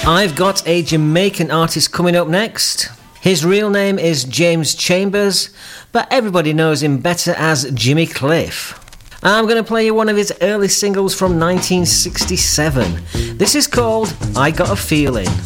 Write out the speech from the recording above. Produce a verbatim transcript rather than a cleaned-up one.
I've got a Jamaican artist coming up next. His real name is James Chambers, but everybody knows him better as Jimmy Cliff. I'm going to play you one of his early singles from nineteen sixty-seven. This is called I Got a Feeling.